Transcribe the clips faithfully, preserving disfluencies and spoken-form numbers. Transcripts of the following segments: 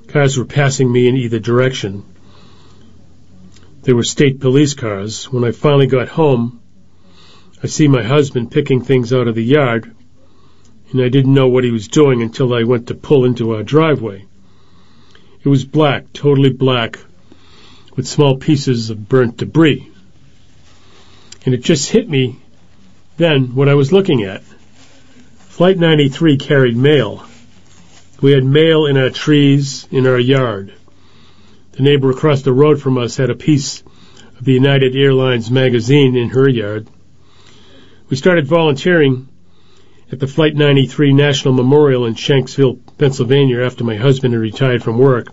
Cars were passing me in either direction. There were state police cars. When I finally got home, I see my husband picking things out of the yard, and I didn't know what he was doing until I went to pull into our driveway. It was black, totally black, with small pieces of burnt debris. And it just hit me then what I was looking at. Flight ninety-three carried mail. We had mail in our trees, in our yard. The neighbor across the road from us had a piece of the United Airlines magazine in her yard. We started volunteering at the Flight ninety-three National Memorial in Shanksville, Pennsylvania, after my husband had retired from work,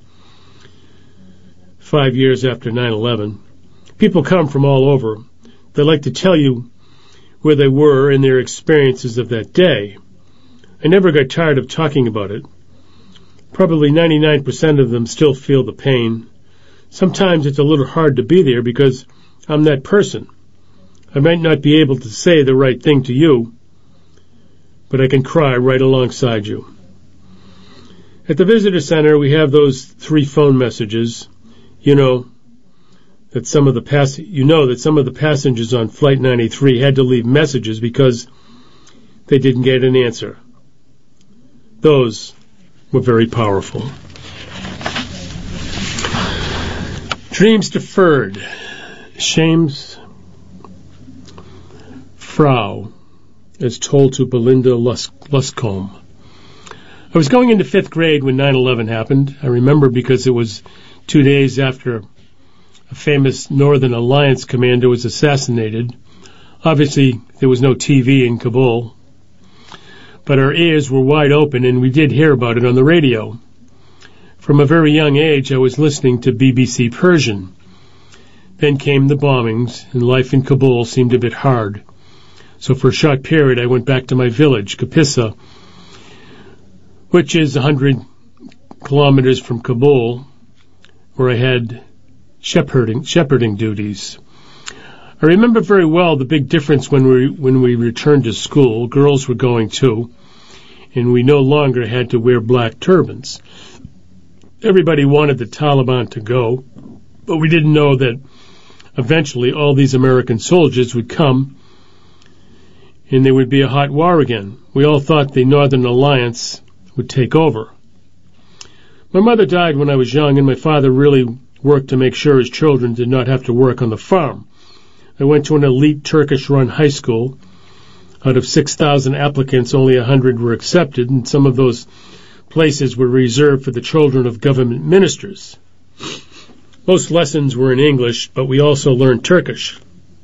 five years after nine eleven. People come from all over. They like to tell you where they were and their experiences of that day. I never got tired of talking about it. Probably ninety-nine percent of them still feel the pain. Sometimes it's a little hard to be there because I'm that person. I might not be able to say the right thing to you, but I can cry right alongside you. At the visitor center, we have those three phone messages. You know that some of the pass- you know that some of the passengers on Flight ninety-three had to leave messages because they didn't get an answer. Those were very powerful. Dreams deferred. Shames Frau, as told to Belinda Lus- Luscombe. I was going into fifth grade when nine eleven happened. I remember because it was two days after a famous Northern Alliance commander was assassinated. Obviously, there was no T V in Kabul, but our ears were wide open and we did hear about it on the radio. From a very young age, I was listening to B B C Persian. Then came the bombings, and life in Kabul seemed a bit hard. So for a short period, I went back to my village, Kapisa, which is one hundred kilometers from Kabul, where I had shepherding, shepherding duties. I remember very well the big difference when we when we returned to school. Girls were going too, and we no longer had to wear black turbans. Everybody wanted the Taliban to go, but we didn't know that eventually all these American soldiers would come and there would be a hot war again. We all thought the Northern Alliance would take over. My mother died when I was young, and my father really worked to make sure his children did not have to work on the farm. I went to an elite Turkish-run high school. Out of six thousand applicants, only one hundred were accepted, and some of those places were reserved for the children of government ministers. Most lessons were in English, but we also learned Turkish.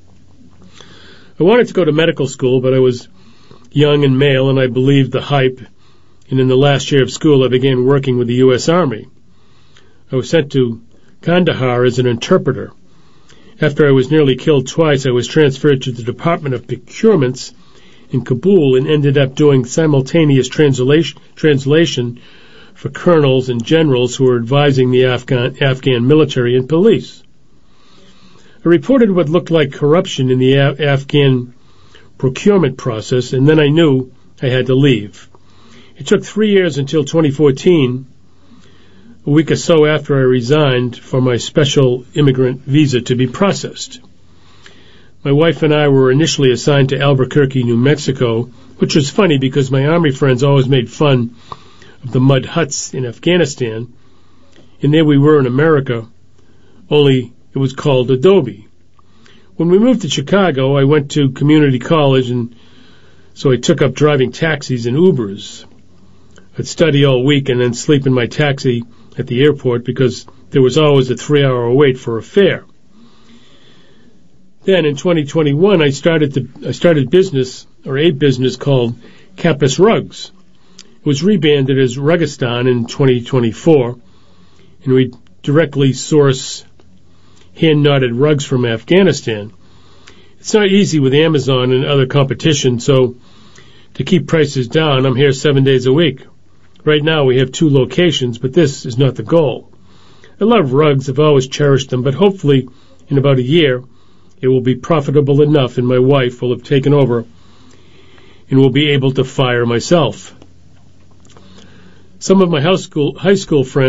I wanted to go to medical school, but I was young and male, and I believed the hype, and in the last year of school I began working with the U S Army. I was sent to Kandahar as an interpreter. After I was nearly killed twice, I was transferred to the Department of Procurements in Kabul and ended up doing simultaneous translation, translation for colonels and generals who were advising the Afghan, Afghan military and police. I reported what looked like corruption in the Af- Afghan procurement process, and then I knew I had to leave. It took three years until twenty fourteen, a week or so after I resigned, for my special immigrant visa to be processed. My wife and I were initially assigned to Albuquerque, New Mexico, which was funny because my Army friends always made fun of the mud huts in Afghanistan, and there we were in America, only it was called Adobe. When we moved to Chicago, I went to community college, and so I took up driving taxis and Ubers. I'd study all week and then sleep in my taxi at the airport because there was always a three-hour wait for a fare. Then in twenty twenty-one, I started to, I started business, or a business called Kappas Rugs. It was rebranded as Rugistan in twenty twenty-four, and we directly source hand-knotted rugs from Afghanistan. It's not easy with Amazon and other competition, so to keep prices down, I'm here seven days a week. Right now we have two locations, but this is not the goal. I love rugs, I've always cherished them, but hopefully in about a year it will be profitable enough and my wife will have taken over and will be able to fire myself. Some of my house school, high school friends